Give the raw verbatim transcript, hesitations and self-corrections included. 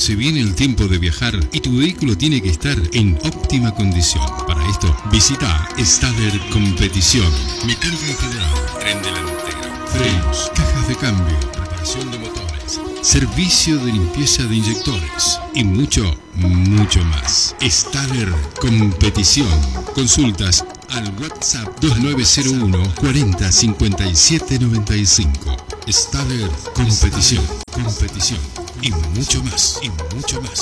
Se viene el tiempo de viajar y tu vehículo tiene que estar en óptima condición. Para esto, visita Stader Competición. Mecánica integral, tren delantero, frenos, cajas de cambio, reparación de motores, servicio de limpieza de inyectores y mucho, mucho más. Stader Competición. Consultas al WhatsApp dos nueve cero uno cuarenta cincuenta y siete noventa y cinco. Stader Competición, competición y mucho más, y mucho más.